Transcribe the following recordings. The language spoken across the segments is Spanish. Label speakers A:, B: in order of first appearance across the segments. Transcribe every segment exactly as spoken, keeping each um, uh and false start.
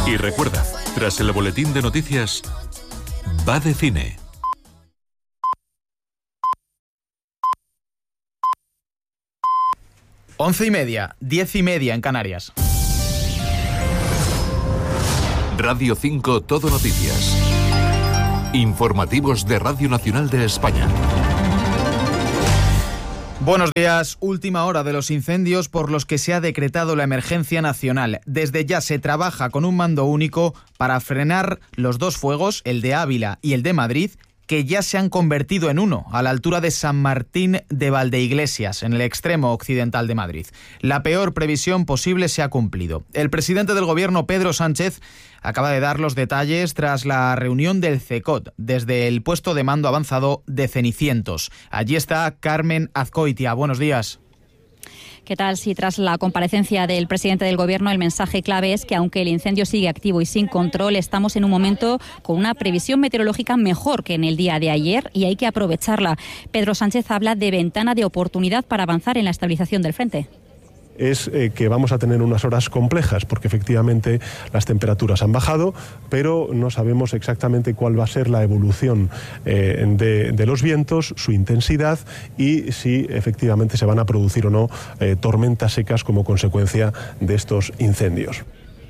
A: Y recuerda, tras el boletín de noticias, va de cine.
B: Once y media, diez y media en Canarias.
A: Radio cinco Todo Noticias. Informativos de Radio Nacional de España.
B: Buenos días. Última hora de los incendios por los que se ha decretado la emergencia nacional. Desde ya se trabaja con un mando único para frenar los dos fuegos, el de Ávila y el de Madrid, que ya se han convertido en uno, a la altura de San Martín de Valdeiglesias, en el extremo occidental de Madrid. La peor previsión posible se ha cumplido. El presidente del Gobierno, Pedro Sánchez, acaba de dar los detalles tras la reunión del CECOT, desde el puesto de mando avanzado de Cenicientos. Allí está Carmen Azcoitia. Buenos días.
C: ¿Qué tal? Si tras la comparecencia del presidente del Gobierno el mensaje clave es que aunque el incendio sigue activo y sin control, estamos en un momento con una previsión meteorológica mejor que en el día de ayer y hay que aprovecharla. Pedro Sánchez habla de ventana de oportunidad para avanzar en la estabilización del frente.
D: Es eh, que vamos a tener unas horas complejas, porque efectivamente las temperaturas han bajado, pero no sabemos exactamente cuál va a ser la evolución eh, de, de los vientos, su intensidad y si efectivamente se van a producir o no eh, tormentas secas como consecuencia de estos incendios.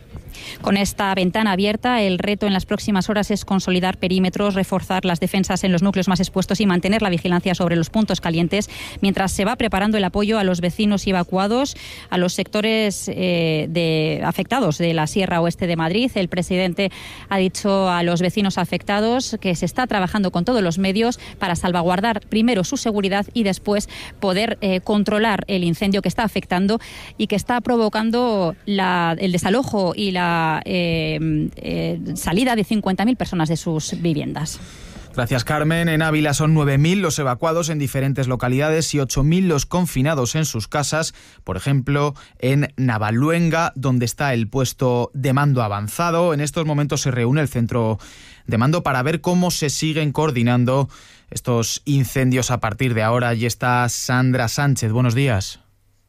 C: Con esta ventana abierta, el reto en las próximas horas es consolidar perímetros, reforzar las defensas en los núcleos más expuestos y mantener la vigilancia sobre los puntos calientes, mientras se va preparando el apoyo a los vecinos y evacuados, a los sectores eh, de, afectados de la Sierra Oeste de Madrid. El presidente ha dicho a los vecinos afectados que se está trabajando con todos los medios para salvaguardar primero su seguridad y después poder eh, controlar el incendio que está afectando y que está provocando la, el desalojo y la Eh, eh, salida de cincuenta mil personas de sus viviendas.
B: Gracias, Carmen. En Ávila son nueve mil los evacuados en diferentes localidades y ocho mil los confinados en sus casas. Por ejemplo, en Navaluenga, donde está el puesto de mando avanzado. En estos momentos se reúne el centro de mando para ver cómo se siguen coordinando estos incendios a partir de ahora. Allí está Sandra Sánchez. Buenos días.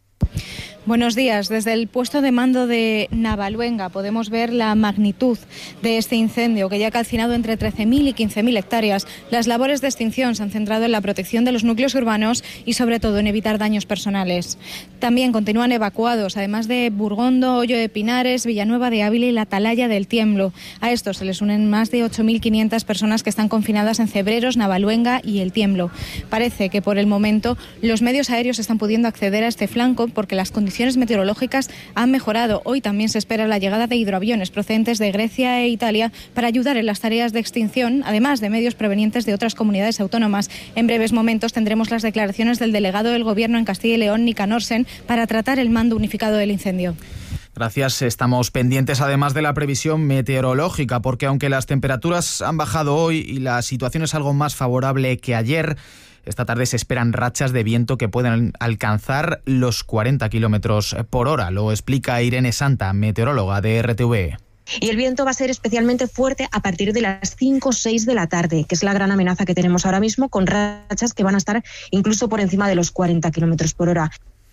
E: Buenos días. Desde el puesto de mando de Navaluenga podemos ver la magnitud de este incendio que ya ha calcinado entre trece mil y quince mil hectáreas. Las labores de extinción se han centrado en la protección de los núcleos urbanos y sobre todo en evitar daños personales. También continúan evacuados, además de Burgondo, Hoyo de Pinares, Villanueva de Ávila y la Atalaya del Tiemblo. A estos se les unen más de ocho mil quinientas personas que están confinadas en Cebreros, Navaluenga y el Tiemblo. Parece que por el momento los medios aéreos están pudiendo acceder a este flanco porque las condiciones meteorológicas han mejorado. Hoy también se espera la llegada de hidroaviones procedentes de Grecia e Italia para ayudar en las tareas de extinción, además de medios provenientes de otras comunidades autónomas. En breves momentos tendremos las declaraciones del delegado del Gobierno en Castilla y León, Nicanor Orsen, para tratar el mando unificado del incendio.
B: Gracias. Estamos pendientes además de la previsión meteorológica, porque aunque las temperaturas han bajado hoy y la situación es algo más favorable que ayer, esta tarde se esperan rachas de viento que pueden alcanzar los cuarenta kilómetros por hora. Lo explica Irene Santa, meteoróloga de R T V E.
F: Y el viento va a ser especialmente fuerte a partir de las cinco o seis de la tarde, que es la gran amenaza que tenemos ahora mismo, con rachas que van a estar incluso por encima de los cuarenta kilómetros por hora.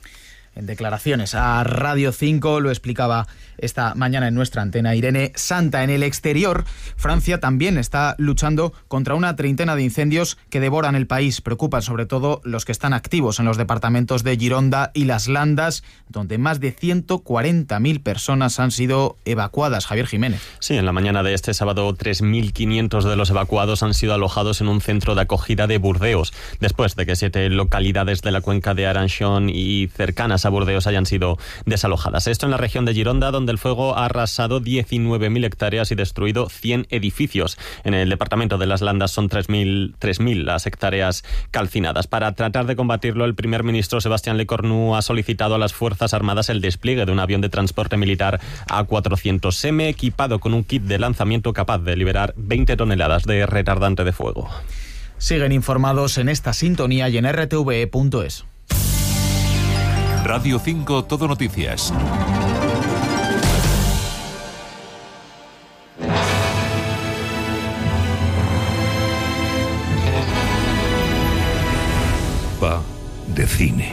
B: En declaraciones a Radio cinco lo explicaba esta mañana en nuestra antena Irene Santa. En el exterior, Francia también está luchando contra una treintena de incendios que devoran el país. Preocupan sobre todo los que están activos en los departamentos de Gironda y Las Landas, donde más de ciento cuarenta mil personas han sido evacuadas. Javier Jiménez.
G: Sí, en la mañana de este sábado, tres mil quinientos de los evacuados han sido alojados en un centro de acogida de Burdeos, después de que siete localidades de la cuenca de Aranchón y cercanas a Burdeos hayan sido desalojadas. Esto en la región de Gironda, donde el fuego ha arrasado diecinueve mil hectáreas y destruido cien edificios. En el departamento de Las Landas son tres mil las hectáreas calcinadas. Para tratar de combatirlo, el primer ministro Sebastián Lecornu ha solicitado a las Fuerzas Armadas el despliegue de un avión de transporte militar A cuatrocientos eme equipado con un kit de lanzamiento capaz de liberar veinte toneladas de retardante de fuego.
B: Siguen informados en esta sintonía y en r t v e punto es.
A: Radio cinco Todo Noticias. Va de cine.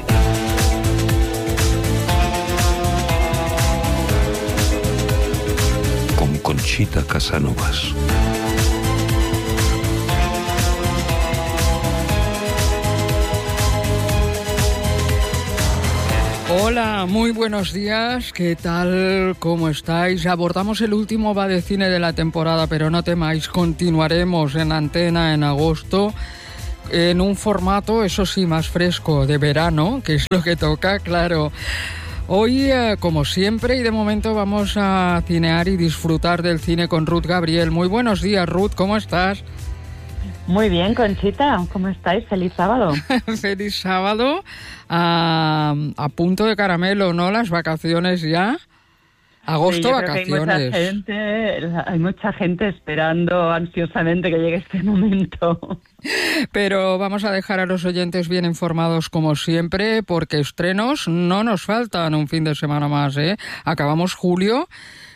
A: Con
H: Conchita Casanovas.
I: Hola, muy buenos días, ¿qué tal? ¿Cómo estáis? Abordamos el último Va de Cine de la temporada, pero no temáis, continuaremos en antena en agosto en un formato, eso sí, más fresco, de verano, que es lo que toca, claro. Hoy, eh, como siempre, y de momento vamos a cinear y disfrutar del cine con Ruth Gabriel. Muy buenos días, Ruth, ¿cómo estás?
J: Muy bien, Conchita, ¿cómo estáis? Feliz sábado.
I: Feliz sábado, a, a punto de caramelo, ¿no? Las vacaciones ya. Agosto,
J: sí,
I: vacaciones.
J: Hay mucha, gente, hay mucha gente esperando ansiosamente que llegue este momento.
I: Pero vamos a dejar a los oyentes bien informados como siempre, porque estrenos no nos faltan un fin de semana más, ¿eh? Acabamos julio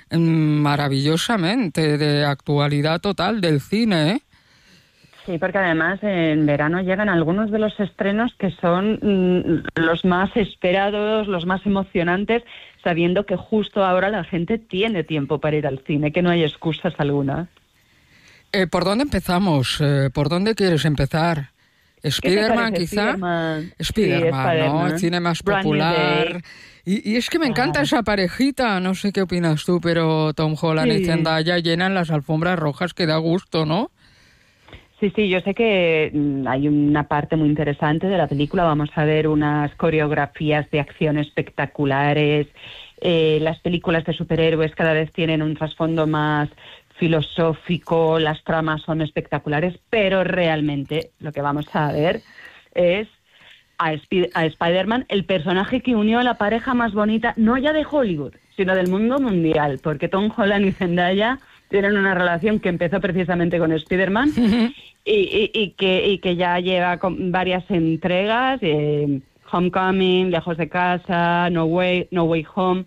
I: maravillosamente, de actualidad total del cine, ¿eh?
J: Sí, porque además en verano llegan algunos de los estrenos que son mm, los más esperados, los más emocionantes, sabiendo que justo ahora la gente tiene tiempo para ir al cine, que no hay excusas alguna.
I: Eh, ¿Por dónde empezamos? Eh, ¿Por dónde quieres empezar? ¿Spiderman quizá?
J: Spiderman,
I: Spiderman,
J: sí, Spiderman,
I: ¿no? El cine más
J: Brand
I: popular. Y, y es que me encanta esa parejita, no sé qué opinas tú, pero Tom Holland sí. y Zendaya llenan las alfombras rojas que da gusto, ¿no?
J: Sí, sí, yo sé que hay una parte muy interesante de la película. Vamos a ver unas coreografías de acción espectaculares. Eh, las películas de superhéroes cada vez tienen un trasfondo más filosófico, las tramas son espectaculares, pero realmente lo que vamos a ver es a, Sp- a Spider-Man, el personaje que unió a la pareja más bonita, no ya de Hollywood, sino del mundo mundial, porque Tom Holland y Zendaya tienen una relación que empezó precisamente con Spider-Man y, y, y, que, y que ya lleva con varias entregas, eh, Homecoming, Lejos de Casa, No Way, No Way Home,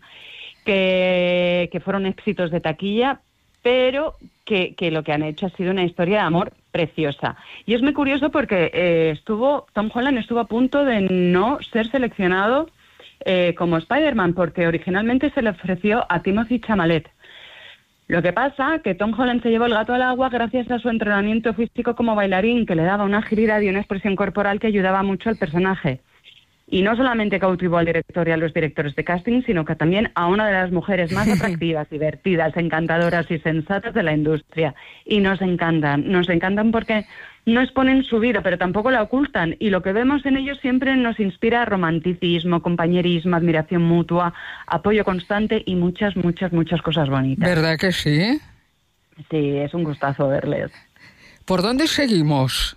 J: que, que fueron éxitos de taquilla, pero que, que lo que han hecho ha sido una historia de amor preciosa. Y es muy curioso porque eh, estuvo Tom Holland estuvo a punto de no ser seleccionado eh, como Spider-Man, porque originalmente se le ofreció a Timothée Chalamet. Lo que pasa que Tom Holland se llevó el gato al agua gracias a su entrenamiento físico como bailarín, que le daba una agilidad y una expresión corporal que ayudaba mucho al personaje. Y no solamente cautivó al director y a los directores de casting, sino que también a una de las mujeres más atractivas, divertidas, encantadoras y sensatas de la industria. Y nos encantan, nos encantan porque no exponen su vida, pero tampoco la ocultan. Y lo que vemos en ellos siempre nos inspira romanticismo, compañerismo, admiración mutua, apoyo constante y muchas, muchas, muchas cosas bonitas.
I: ¿Verdad que sí?
J: Sí, es un gustazo verles.
I: ¿Por dónde seguimos?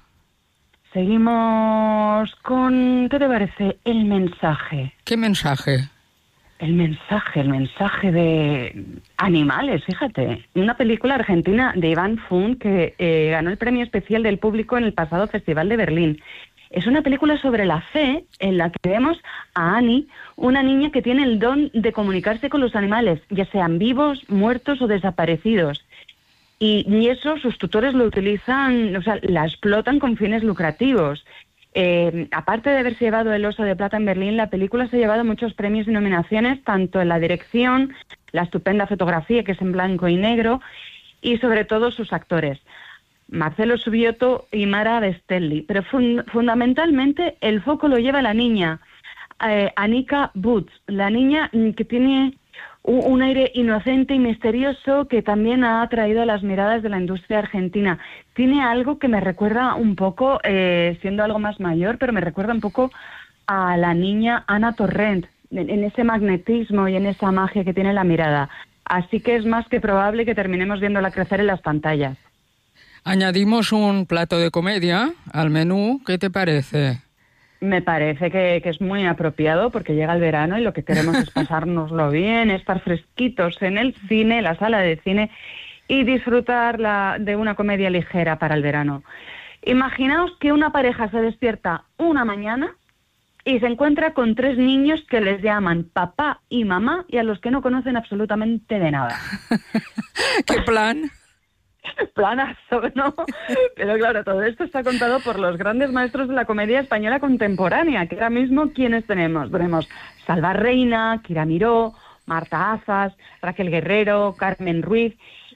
J: Seguimos con, ¿qué te parece? El mensaje.
I: ¿Qué mensaje?
J: El mensaje, el mensaje de animales, fíjate. Una película argentina de Iván Fun que eh, ganó el premio especial del público en el pasado Festival de Berlín. Es una película sobre la fe en la que vemos a Annie, una niña que tiene el don de comunicarse con los animales, ya sean vivos, muertos o desaparecidos. Y, y eso sus tutores lo utilizan, o sea, la explotan con fines lucrativos. Eh, aparte de haberse llevado el Oso de Plata en Berlín, la película se ha llevado muchos premios y nominaciones, tanto en la dirección, la estupenda fotografía, que es en blanco y negro, y sobre todo sus actores, Marcelo Subioto y Mara Bestelli. Pero fun- fundamentalmente el foco lo lleva la niña, eh, Anika Butz, la niña que tiene un aire inocente y misterioso que también ha atraído las miradas de la industria argentina. Tiene algo que me recuerda un poco, eh, siendo algo más mayor, pero me recuerda un poco a la niña Ana Torrent, en, en ese magnetismo y en esa magia que tiene la mirada. Así que es más que probable que terminemos viéndola crecer en las pantallas.
I: Añadimos un plato de comedia al menú, ¿qué te parece?
J: Me parece que, que es muy apropiado porque llega el verano y lo que queremos es pasárnoslo bien, estar fresquitos en el cine, la sala de cine y disfrutar la, de una comedia ligera para el verano. Imaginaos que una pareja se despierta una mañana y se encuentra con tres niños que les llaman papá y mamá y a los que no conocen absolutamente de nada.
I: ¿Qué plan?
J: Planazo, ¿no? Pero claro, todo esto está contado por los grandes maestros de la comedia española contemporánea, que ahora mismo, ¿quiénes tenemos? Tenemos Salva Reina, Kira Miró, Marta Azas, Raquel Guerrero, Carmen Ruiz,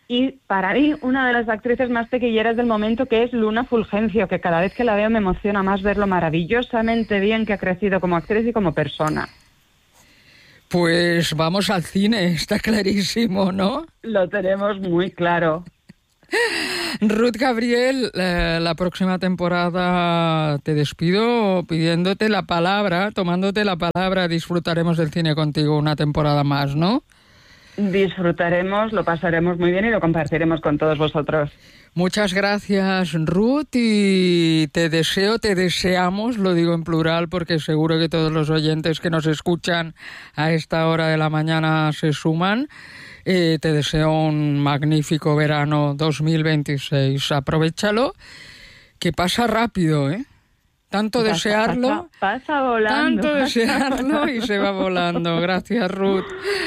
J: Y para mí, una de las actrices más tequilleras del momento, que es Luna Fulgencio, que cada vez que la veo me emociona más ver lo maravillosamente bien que ha crecido como actriz y como persona.
I: Pues vamos al cine, está clarísimo, ¿no?
J: Lo tenemos muy claro.
I: Ruth Gabriel, eh, la próxima temporada te despido pidiéndote la palabra, tomándote la palabra, disfrutaremos del cine contigo una temporada más, ¿no?
J: Disfrutaremos, lo pasaremos muy bien y lo compartiremos con todos vosotros.
I: Muchas gracias, Ruth, y te deseo, te deseamos, lo digo en plural porque seguro que todos los oyentes que nos escuchan a esta hora de la mañana se suman. Eh, te deseo un magnífico verano dos mil veintiséis. Aprovéchalo, que pasa rápido, ¿eh? Tanto
J: pasa,
I: desearlo,
J: pasa, pasa volando.
I: Tanto desearlo y se va volando. Gracias, Ruth.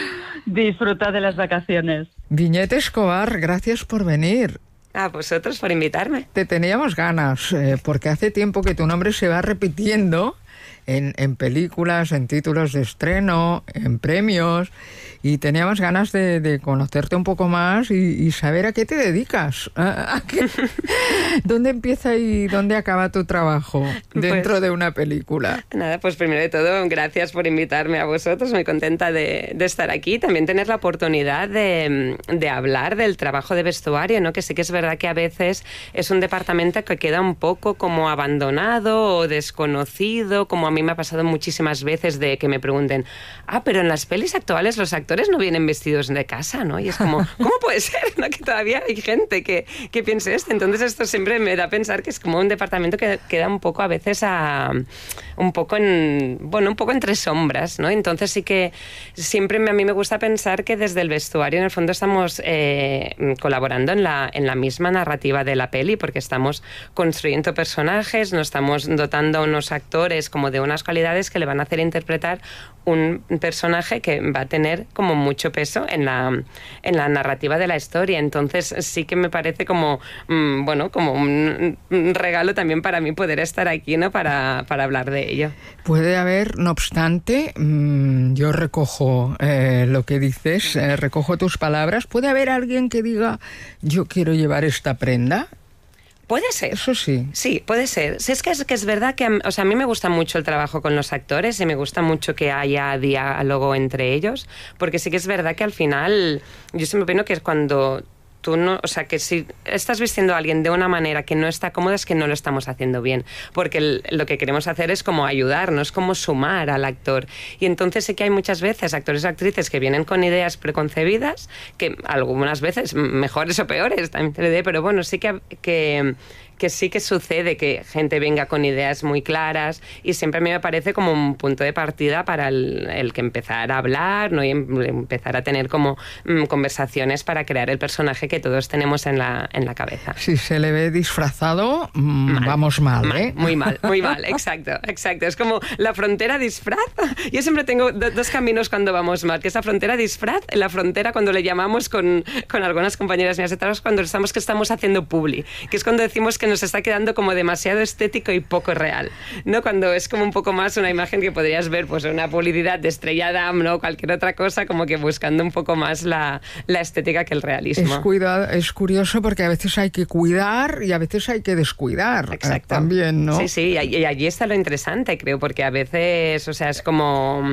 J: Disfruta de las vacaciones.
I: Viñete Escobar, gracias por venir.
H: A vosotros por invitarme.
I: Te teníamos ganas, eh, porque hace tiempo que tu nombre se va repitiendo en, en películas, en títulos de estreno, en premios, y teníamos ganas de, de conocerte un poco más y, y saber a qué te dedicas. ¿A, a qué, ¿Dónde empieza y dónde acaba tu trabajo dentro pues, de una película?
H: Nada, pues primero de todo, gracias por invitarme a vosotros. Muy contenta de, de estar aquí. También tener la oportunidad de, de hablar del trabajo de vestuario, ¿no? Que sí que es verdad que a veces es un departamento que queda un poco como abandonado o desconocido, como a mí me ha pasado muchísimas veces de que me pregunten, ah, pero en las pelis actuales los actores no vienen vestidos de casa, ¿no? Y es como, ¿cómo puede ser, ¿no? Que todavía hay gente que, que piense esto? Entonces esto siempre me da a pensar que es como un departamento que queda un poco a veces a, un poco en, bueno, un poco entre sombras, ¿no? Entonces sí que siempre a mí me gusta pensar que desde el vestuario en el fondo estamos eh, colaborando en la, en la misma narrativa de la peli, porque estamos construyendo personajes, nos estamos dotando a unos actores como de unas cualidades que le van a hacer interpretar un personaje que va a tener como mucho peso en la, en la narrativa de la historia. Entonces sí que me parece como, mmm, bueno, como un, un regalo también para mí poder estar aquí, ¿no? Para, para hablar de ello.
I: Puede haber, no obstante, mmm, yo recojo eh, lo que dices, eh, recojo tus palabras, ¿puede haber alguien que diga, yo quiero llevar esta prenda?
H: Puede ser.
I: Eso sí.
H: Sí, puede ser. Sí, es que es, que es verdad que, o sea, a mí me gusta mucho el trabajo con los actores y me gusta mucho que haya diálogo entre ellos, porque sí que es verdad que al final, yo siempre opino que es cuando tú no, o sea, que si estás vistiendo a alguien de una manera que no está cómoda es que no lo estamos haciendo bien, porque el, lo que queremos hacer es como ayudarnos, como sumar al actor. Y entonces sí que hay muchas veces actores y actrices que vienen con ideas preconcebidas, que algunas veces mejores o peores, también te lo diré, pero bueno, sí que... que que sí que sucede que gente venga con ideas muy claras y siempre a mí me parece como un punto de partida para el, el que empezar a hablar, ¿no? Y empezar a tener como mmm, conversaciones para crear el personaje que todos tenemos en la, en la cabeza.
I: Si se le ve disfrazado, mmm, mal, vamos mal,
H: mal,
I: ¿eh?
H: Muy mal, muy mal, exacto, exacto. Es como la frontera disfraz. Yo siempre tengo do, dos caminos cuando vamos mal, que es la frontera disfraz, la frontera cuando le llamamos con, con algunas compañeras mías de trabajo, cuando estamos que estamos haciendo publi, que es cuando decimos que nos está quedando como demasiado estético y poco real, ¿no? Cuando es como un poco más una imagen que podrías ver pues en una publicidad de Estrella Damm, ¿no? Cualquier otra cosa, como que buscando un poco más la, la estética que el realismo.
I: Es, cuidado, es curioso porque a veces hay que cuidar y a veces hay que descuidar.
H: Exacto.
I: Eh, también, ¿no?
H: Sí, sí, y, y allí está lo interesante, creo, porque a veces, o sea, es como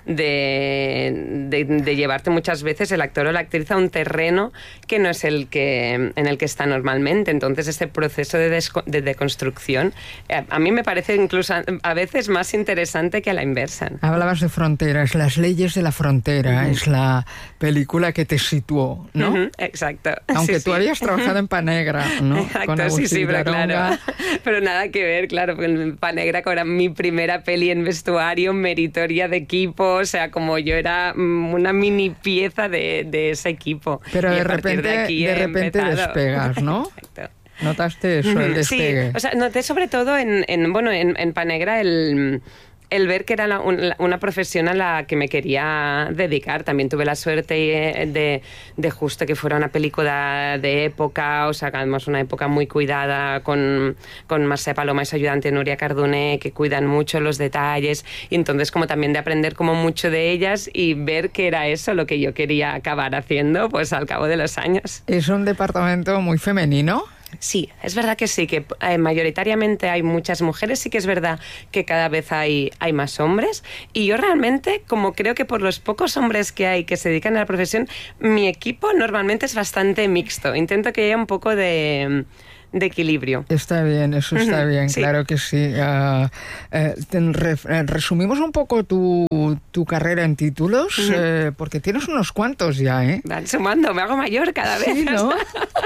H: de, de, de llevarte muchas veces el actor o la actriz a un terreno que no es el que en el que está normalmente. Entonces, este proceso de, desco, de deconstrucción a, a mí me parece incluso a, a veces más interesante que a la inversa.
I: Hablabas de fronteras, Las leyes de la frontera, uh-huh. es la película que te situó, ¿no?
H: Uh-huh. Exacto.
I: Aunque
H: sí,
I: tú
H: sí.
I: habías trabajado en Panegra, ¿no?
H: Exacto, sí, sí, pero claro. Pero nada que ver, claro, con Panegra, que era mi primera peli en vestuario, meritoria de equipo, o sea, como yo era una mini pieza de, de ese equipo.
I: Pero
H: y
I: de repente,
H: de, aquí
I: de repente despegas, ¿no?
H: Exacto.
I: ¿Notaste eso, el despegue?
H: Sí, o sea, noté sobre todo en, en bueno, en, en Panegra el... el ver que era la, un, una profesión a la que me quería dedicar. También tuve la suerte de, de justo que fuera una película de época, o sea, además una época muy cuidada, con, con Mercè Paloma y su ayudante Núria Cardoner, que cuidan mucho los detalles, y entonces como también de aprender como mucho de ellas y ver que era eso lo que yo quería acabar haciendo, pues al cabo de los años.
I: Es un departamento muy femenino.
H: Sí, es verdad que sí, que eh, mayoritariamente hay muchas mujeres, sí que es verdad que cada vez hay, hay más hombres, y yo realmente, como creo que por los pocos hombres que hay que se dedican a la profesión, mi equipo normalmente es bastante mixto. Intento que haya un poco de... de equilibrio.
I: Está bien, eso está bien, sí. Claro que sí. Uh, eh, re, resumimos un poco tu, tu carrera en títulos, uh-huh. eh, porque tienes unos cuantos ya, ¿eh?
H: Van sumando, me hago mayor cada vez.
I: Sí, ¿no?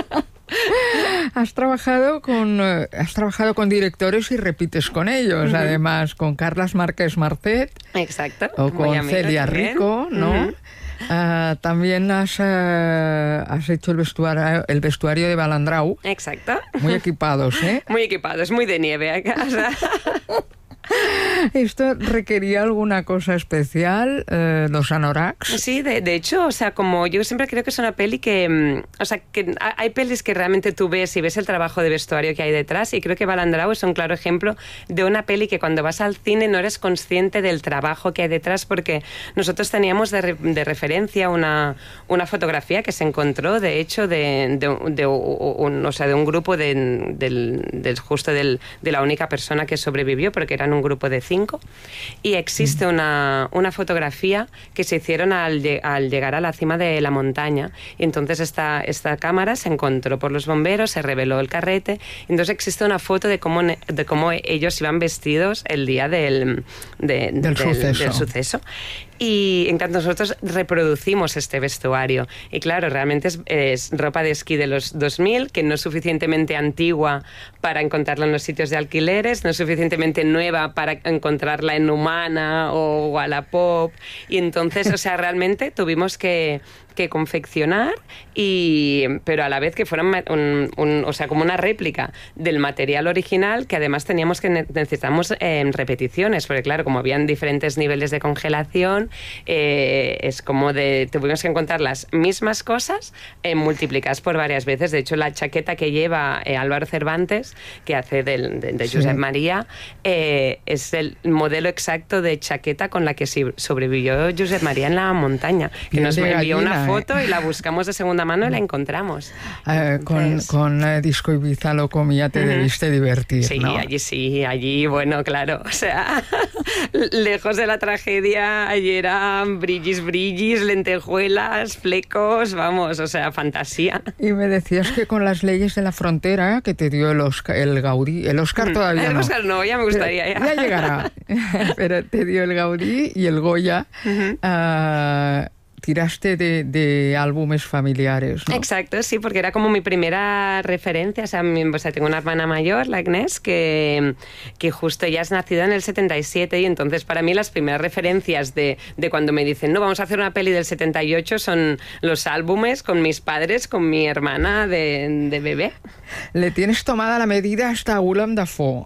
I: Has trabajado con uh, has trabajado con directores y repites con ellos, uh-huh. además con Carles Márquez Martet.
H: Exacto.
I: O con Celia también. Rico, ¿no? Uh-huh. Uh, también has, uh, has hecho el vestuario, el vestuario de Balandrau.
H: Exacto.
I: Muy equipados, ¿eh?
H: Muy equipados, muy de nieve acá. O sea.
I: ¿Esto requería alguna cosa especial, eh, los anoraks?
H: Sí, de, de hecho, o sea, como yo siempre creo que es una peli que... O sea, que hay pelis que realmente tú ves y ves el trabajo de vestuario que hay detrás, y creo que Balandrau es un claro ejemplo de una peli que cuando vas al cine no eres consciente del trabajo que hay detrás, porque nosotros teníamos de, re, de referencia una, una fotografía que se encontró, de hecho, de, de, de, un, o sea, de un grupo de, del, del, justo del, de la única persona que sobrevivió, porque eran un grupo de cinco, y existe una, una fotografía que se hicieron al, al llegar a la cima de la montaña, y entonces esta, esta cámara se encontró por los bomberos, se reveló el carrete, entonces existe una foto de cómo, de cómo ellos iban vestidos el día del, de,
I: del,
H: del,
I: suceso.
H: del suceso. Y en cuanto nosotros reproducimos este vestuario, y claro, realmente es, es ropa de esquí de los dos mil, que no es suficientemente antigua para encontrarla en los sitios de alquileres, no es suficientemente nueva para encontrarla en Humana o Wallapop, y entonces, o sea, realmente tuvimos que que confeccionar, y pero a la vez que fuera un, un, o sea, como una réplica del material original, que además teníamos que necesitamos eh, repeticiones, porque claro, como habían diferentes niveles de congelación, eh, es como de tuvimos que encontrar las mismas cosas eh, multiplicadas por varias veces. De hecho, la chaqueta que lleva eh, Álvaro Cervantes, que hace del, de, de Josep sí. María, eh, es el modelo exacto de chaqueta con la que sobrevivió Josep María en la montaña, que nos envió una foto y la buscamos de segunda mano y la encontramos.
I: Uh, con con uh, Disco Ibiza Locomía te uh-huh. debiste divertir,
H: sí,
I: ¿no?
H: allí sí, allí, bueno, claro, o sea, lejos de la tragedia, allí eran brillis, brillis, lentejuelas, flecos, vamos, o sea, fantasía.
I: Y me decías que con las leyes de la frontera que te dio el Oscar, el Gaudí, el Oscar todavía
H: el
I: no.
H: El Oscar no, ya me gustaría.
I: Ya, ya llegará, pero te dio el Gaudí y el Goya. Uh-huh. Uh, tiraste de, de álbumes familiares, ¿no?
H: Exacto, sí, porque era como mi primera referencia. O sea, mi, o sea tengo una hermana mayor, la Agnès, que, que justo ella es nacida en el setenta y siete, y entonces para mí las primeras referencias de, de cuando me dicen, no, vamos a hacer una peli del setenta y ocho, son los álbumes con mis padres, con mi hermana de, de bebé.
I: Le tienes tomada la medida hasta Willem Dafoe.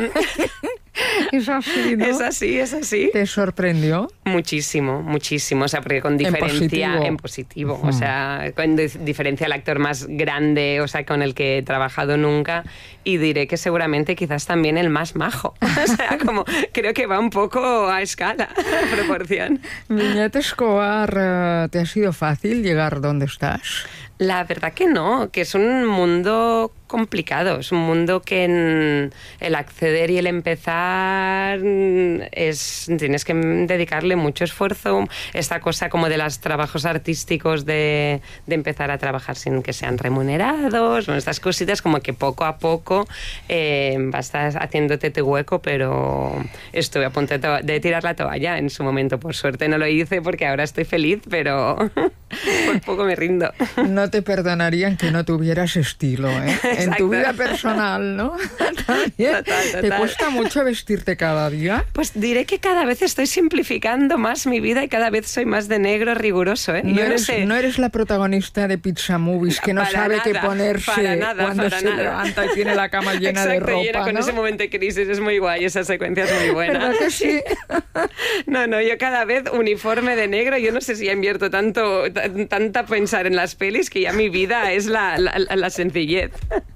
I: Es así, ¿no?
H: Es así, es así.
I: ¿Te sorprendió?
H: Muchísimo, muchísimo. O sea, porque con diferencia...
I: En positivo.
H: En positivo. Uh-huh. O sea, con diferencia al actor más grande, o sea, con el que he trabajado nunca, y diré que seguramente quizás también el más majo. O sea, como creo que va un poco a escala, a proporción.
I: Viñet Escobar, ¿te ha sido fácil llegar donde estás?
H: La verdad que no, que es un mundo complicado, es un mundo que en el acceder y el empezar es tienes que dedicarle mucho esfuerzo. Esta cosa como de los trabajos artísticos de, de empezar a trabajar sin que sean remunerados, bueno, estas cositas como que poco a poco eh, vas haciéndote tu hueco, pero estuve a punto de, de tirar la toalla en su momento. Por suerte no lo hice porque ahora estoy feliz, pero por poco me rindo.
I: No te perdonarían que no tuvieras estilo, ¿eh? en tu vida personal, ¿no?
H: Total, total.
I: ¿Te cuesta mucho vestirte cada día?
H: Pues diré que cada vez estoy simplificando más mi vida y cada vez soy más de negro riguroso, ¿eh?
I: No,
H: Yo
I: eres,
H: no sé.
I: no eres la protagonista de Pizza Movies que no
H: Para
I: sabe
H: nada,
I: qué ponerse
H: para nada,
I: cuando
H: para
I: se
H: nada.
I: levanta y tiene la cama llena
H: Exacto,
I: de ropa,
H: llena con
I: ¿no?
H: ese momento de crisis. Es muy guay, esa secuencia es muy buena.
I: ¿Verdad que sí?
H: No, no, yo cada vez uniforme de negro. Yo no sé si ya invierto tanto, t- tanta pensar en las pelis que ya mi vida es la, la, la sencillez.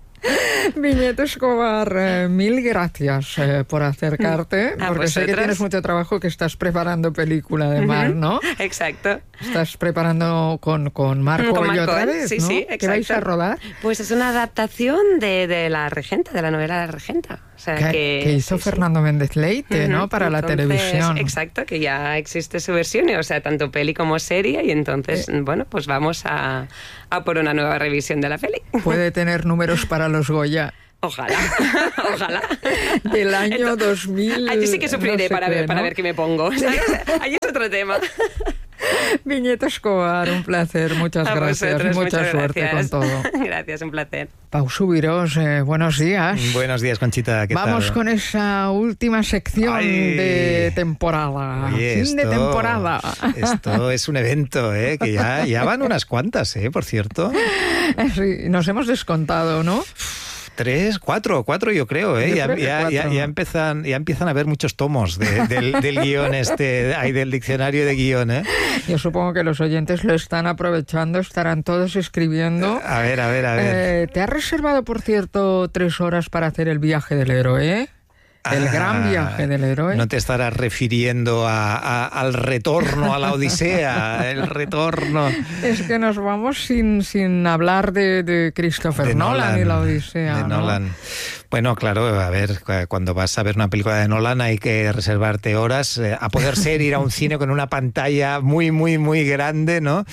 I: Viñeta Escobar, eh, mil gracias eh, por acercarte,
H: A
I: porque sé que
H: vosotras.
I: tienes mucho trabajo, que estás preparando película además,
H: Ujú.
I: ¿no?
H: Exacto.
I: Estás preparando con, con Marco
H: Con
I: y
H: Marco,
I: otra
H: ¿eh?
I: vez,
H: Sí,
I: ¿no?
H: sí,
I: ¿Qué
H: exacto.
I: vais a rodar?
H: Pues es una adaptación de, de La Regenta, de la novela La Regenta. O sea,
I: Que,
H: que,
I: que hizo
H: sí, sí.
I: Fernando Méndez Leite, ¿no?
H: Ujú.
I: Para la
H: Entonces,
I: televisión.
H: Exacto, que ya existe su versión, o sea, tanto peli como serie, y entonces,
I: Eh.
H: bueno, pues vamos a, a por una nueva revisión de la peli.
I: Puede tener números para los Goya.
H: Ojalá, ojalá.
I: Del año
H: Entonces,
I: dos mil.
H: allí sí que sufriré
I: no sé
H: para,
I: qué,
H: ver, para
I: ¿no?
H: ver qué me pongo, ¿sabes? Allí es otro tema.
I: Viñeta Escobar, un placer, muchas
H: A
I: gracias.
H: vosotros,
I: Mucha
H: muchas
I: suerte
H: gracias.
I: con todo.
H: Gracias, un placer.
I: Pau Subirós, eh, buenos días.
K: Buenos días, Conchita, ¿qué
I: Vamos
K: tal?
I: con esa última sección
K: Ay.
I: de temporada.
K: Oye,
I: fin de
K: esto-
I: temporada.
K: Esto es un evento, ¿eh? Que ya, ya van unas cuantas, ¿eh? Por cierto.
I: Sí, nos hemos descontado, ¿no?
K: Tres, cuatro, cuatro yo creo, ¿eh?
I: Yo
K: ya,
I: creo que
K: ya- ya-
I: cuatro.
K: ya empiezan, ya empiezan a haber muchos tomos de- del, del guión este, ay, del diccionario de guión, ¿eh?
I: Yo supongo que los oyentes lo están aprovechando, estarán todos escribiendo.
K: A ver, a ver, a ver.
I: Eh, ¿Te has reservado, por cierto, tres horas para hacer el viaje del héroe? El
K: Ah,
I: gran viaje del héroe.
K: No te estarás refiriendo a- a- al retorno a la Odisea, el retorno
I: Es que nos vamos sin, sin hablar de, de Christopher
K: de
I: Nolan, y la Odisea.
K: de
I: ¿no?
K: Nolan. Bueno, claro, a ver, cu- cuando vas a ver una película de Nolan hay que reservarte horas, eh, a poder ser ir a un cine con una pantalla muy, muy, muy grande, ¿no?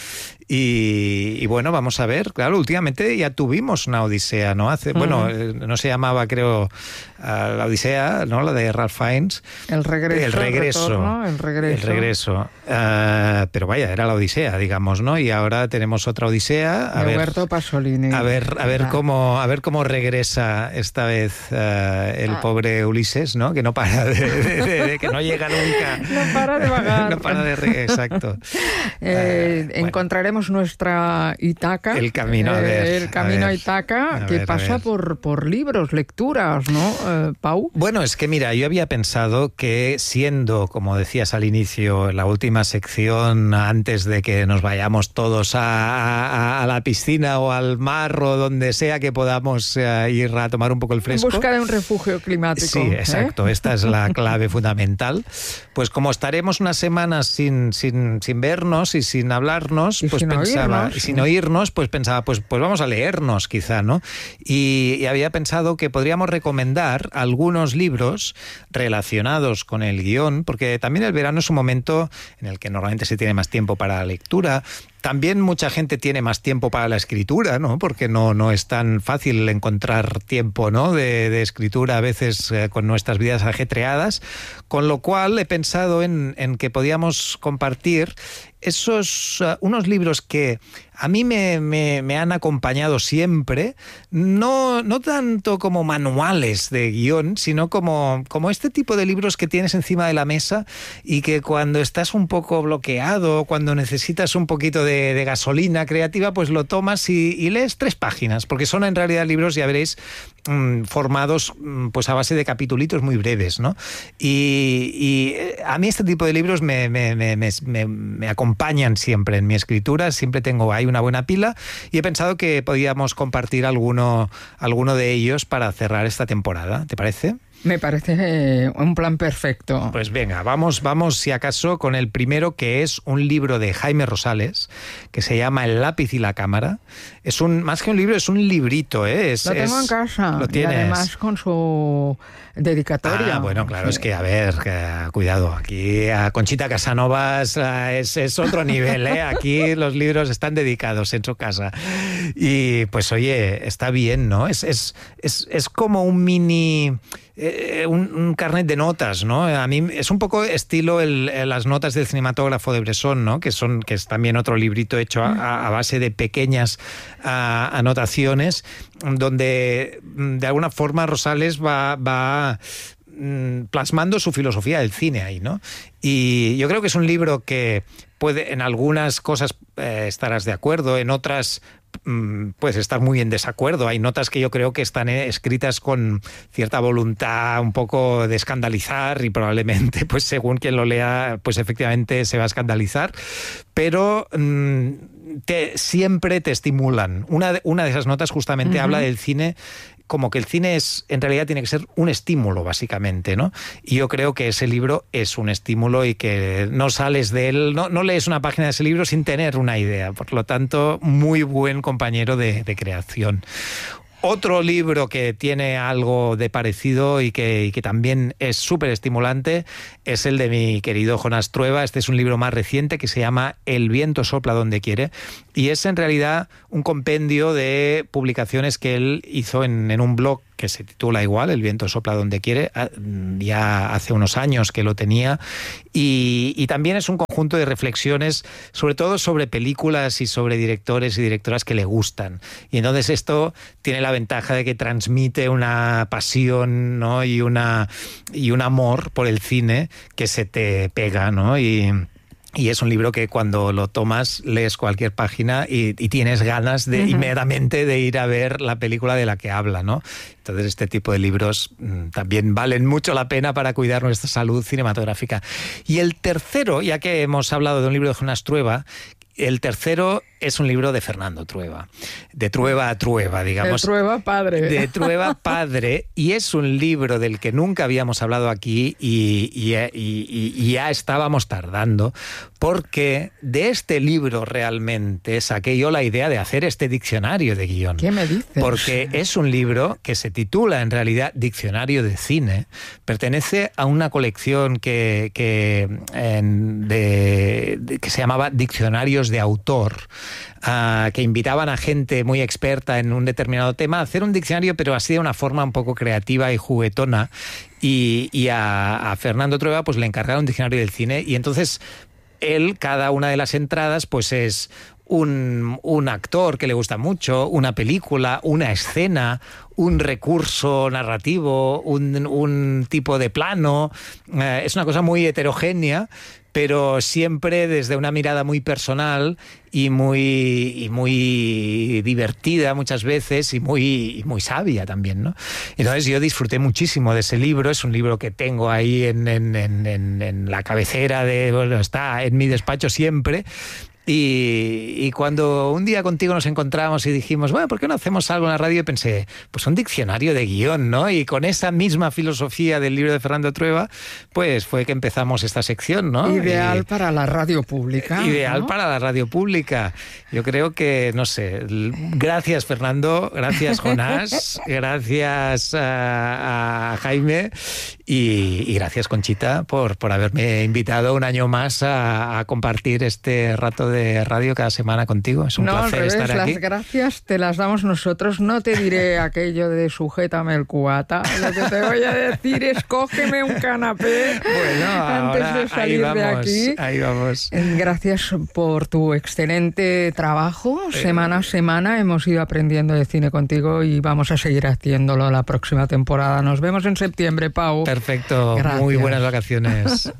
K: Y, y bueno, vamos a ver, claro, últimamente ya tuvimos una Odisea, ¿no? Hace, bueno, eh, no se llamaba, creo, ah, la Odisea, ¿no? La de Ralph Fiennes.
I: El regreso.
K: El regreso.
I: retorno, el regreso.
K: El regreso. Ah, pero vaya, era la Odisea, digamos, ¿no? Y ahora tenemos otra Odisea. A
I: De
K: ver,
I: Roberto Pasolini.
K: a ver, a ver
I: Ya.
K: cómo, a ver cómo regresa esta vez eh, el
I: Ah.
K: pobre Ulises, ¿no? Que no para de, de- de- de- que no llega nunca.
I: No para de vagar.
K: No para de re- exacto.
I: Eh,
K: bueno.
I: encontraremos nuestra Ítaca.
K: El camino, a
I: eh,
K: ver,
I: El
K: a
I: camino a
K: ver,
I: Ítaca,
K: a
I: que
K: ver, a
I: pasa
K: ver.
I: por, por libros, lecturas, ¿no, eh, Pau?
K: Bueno, es que mira, yo había pensado que siendo, como decías al inicio, la última sección antes de que nos vayamos todos a, a- a la piscina o al mar o donde sea que podamos eh, ir a tomar un poco el
I: En
K: fresco.
I: busca de un refugio climático.
K: Sí,
I: ¿eh?
K: exacto, esta es la clave fundamental. Pues como estaremos unas semanas sin, sin, sin vernos y sin hablarnos,
I: Y
K: pues
I: sin
K: pensaba,
I: oírnos.
K: y sin oírnos, pues pensaba, pues, pues vamos a leernos quizá, ¿no? Y, y había pensado que podríamos recomendar algunos libros relacionados con el guión, porque también el verano es un momento en el que normalmente se tiene más tiempo para la lectura. También mucha gente tiene más tiempo para la escritura, ¿no? Porque no, no es tan fácil encontrar tiempo, ¿no? de, de escritura a veces eh, con nuestras vidas ajetreadas. Con lo cual he pensado en, en que podíamos compartir esos uh, unos libros que a mí me, me, me han acompañado siempre, no, no tanto como manuales de guión, sino como, como este tipo de libros que tienes encima de la mesa y que cuando estás un poco bloqueado, cuando necesitas un poquito de, de gasolina creativa, pues lo tomas y, y lees tres páginas, porque son en realidad libros, ya veréis, mmm, formados mmm, pues a base de capitulitos muy breves, ¿no? Y, y a mí este tipo de libros me, me, me, me, me, me acompañan siempre en mi escritura, siempre tengo ahí una buena pila y he pensado que podíamos compartir alguno, alguno de ellos para cerrar esta temporada. ¿Te parece?
I: Me parece eh, un plan perfecto.
K: Pues venga, vamos, vamos si acaso con el primero, que es un libro de Jaime Rosales, que se llama El lápiz y la cámara. Es un, más que un libro, es un librito, ¿eh? Es,
I: Lo tengo
K: es-
I: en casa.
K: Lo tienes.
I: Y además con su dedicatoria.
K: Ah, bueno, claro,
I: Sí.
K: es que, a ver, que, cuidado, aquí a Conchita Casanovas eh, es, es otro nivel, ¿eh? Aquí los libros están dedicados en su casa. Y pues oye, está bien, ¿no? Es, es, es, es como un mini... Eh, un, un carnet de notas, ¿no? A mí es un poco estilo el, el, las notas del cinematógrafo de Bresson, ¿no? Que son que es también otro librito hecho a, a base de pequeñas a, anotaciones, donde de alguna forma Rosales va, va plasmando su filosofía del cine ahí, ¿no? Y yo creo que es un libro que puede, en algunas cosas eh, estarás de acuerdo, en otras puedes estar muy en desacuerdo. Hay notas que yo creo que están escritas con cierta voluntad un poco de escandalizar y probablemente, pues según quien lo lea, pues efectivamente se va a escandalizar, pero mmm, te, siempre te estimulan. Una de, una de esas notas justamente uh-huh. habla del cine como que el cine es, en realidad tiene que ser un estímulo, básicamente, ¿no? Y yo creo que ese libro es un estímulo y que no sales de él, no, no lees una página de ese libro sin tener una idea. Por lo tanto, muy buen compañero de, de creación. Otro libro que tiene algo de parecido y que, y que también es súper estimulante es el de mi querido Jonás Trueba. Este es un libro más reciente que se llama El viento sopla donde quiere y es en realidad un compendio de publicaciones que él hizo en, en un blog que se titula igual, El viento sopla donde quiere, ya hace unos años que lo tenía, y, y también es un conjunto de reflexiones, sobre todo sobre películas y sobre directores y directoras que le gustan. Y entonces esto tiene la ventaja de que transmite una pasión, ¿no? y, una, y un amor por el cine que se te pega, ¿no? Y... Y es un libro que cuando lo tomas, lees cualquier página y, y tienes ganas de uh-huh. inmediatamente de ir a ver la película de la que habla, ¿no? Entonces este tipo de libros mmm, también valen mucho la pena para cuidar nuestra salud cinematográfica. Y el tercero, ya que hemos hablado de un libro de Jonás Trueba, el tercero es un libro de Fernando Trueba, de Trueba a Trueba, digamos.
I: De Trueba padre.
K: De Trueba padre, y es un libro del que nunca habíamos hablado aquí y, y, y, y ya estábamos tardando, porque de este libro realmente saqué yo la idea de hacer este diccionario de guión.
I: ¿Qué me dices?
K: Porque es un libro que se titula en realidad Diccionario de Cine, pertenece a una colección que, que, en, de, de, que se llamaba Diccionarios de Autor, Uh, que invitaban a gente muy experta en un determinado tema a hacer un diccionario, pero así de una forma un poco creativa y juguetona. Y, y a, a Fernando Trueba pues le encargaron un diccionario del cine, y entonces él, cada una de las entradas, pues es un, un actor que le gusta mucho, una película, una escena, un recurso narrativo, un, un tipo de plano. Uh, es una cosa muy heterogénea, pero siempre desde una mirada muy personal y muy, y muy divertida muchas veces y muy, y muy sabia también, ¿no? Entonces yo disfruté muchísimo de ese libro. Es un libro que tengo ahí en, en, en, en la cabecera, de, bueno, está en mi despacho siempre. Y, y cuando un día contigo nos encontramos y dijimos, bueno, ¿por qué no hacemos algo en la radio? Y pensé, pues un diccionario de guión, ¿no? Y con esa misma filosofía del libro de Fernando Trueba, pues fue que empezamos esta sección, ¿no?
I: Ideal
K: y,
I: para la radio pública.
K: Ideal,
I: ¿no?
K: Para la radio pública. Yo creo que, no sé, gracias Fernando, gracias Jonás, gracias a, a Jaime y, y gracias Conchita por, por haberme invitado un año más a, a compartir este rato de radio cada semana contigo. Es un
I: no,
K: placer
I: al revés,
K: estar aquí.
I: Las gracias te las damos nosotros. No te diré aquello de sujétame el cubata. Lo que te voy a decir es cógeme un canapé
K: bueno,
I: antes
K: ahora,
I: de salir
K: ahí vamos,
I: de aquí.
K: Ahí vamos.
I: Gracias por tu excelente trabajo. Semana a semana hemos ido aprendiendo de cine contigo y vamos a seguir haciéndolo la próxima temporada. Nos vemos en septiembre, Pau.
K: Perfecto.
I: Gracias.
K: Muy buenas vacaciones.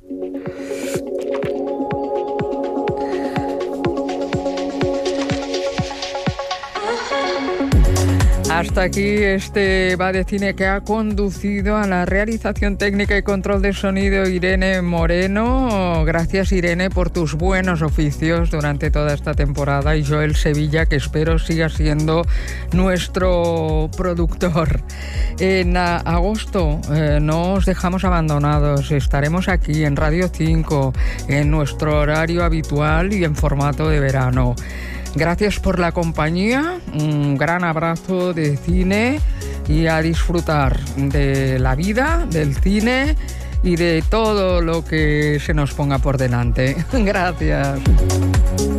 I: Hasta aquí este Va de Cine, que ha conducido a la realización técnica y control de sonido Irene Moreno. Gracias, Irene, por tus buenos oficios durante toda esta temporada, y Joel Sevilla, que espero siga siendo nuestro productor. En agosto eh, no os dejamos abandonados. Estaremos aquí en Radio cinco, en nuestro horario habitual y en formato de verano. Gracias por la compañía, un gran abrazo de cine y a disfrutar de la vida, del cine y de todo lo que se nos ponga por delante. Gracias.